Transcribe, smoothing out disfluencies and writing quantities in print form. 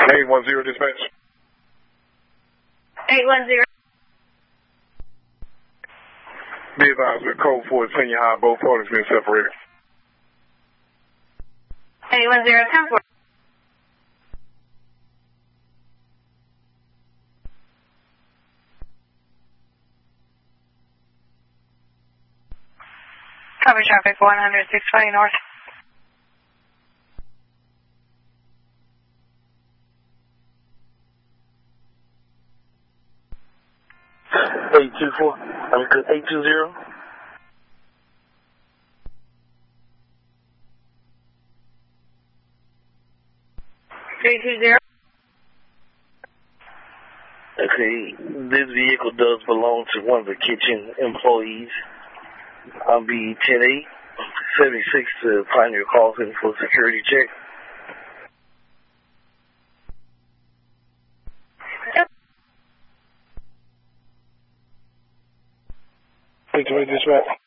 810 dispatch. 810. Be advised with code 4 senior high, both parties being separated. 810, 10-4. Copy traffic 100, 620 north. Eight 820. 320. Okay, this vehicle does belong to one of the kitchen employees. I'll be 10-8, 76 to find your calls in for security check. Dispatch.